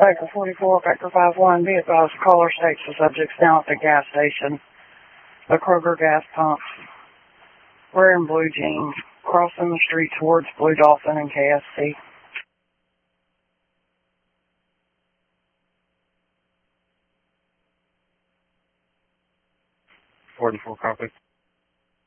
Factor 44, Factor 51, be advised, caller states the subject's now at the gas station, the Kroger gas pump, wearing blue jeans, crossing the street towards Blue Dolphin and KFC. 44, copy.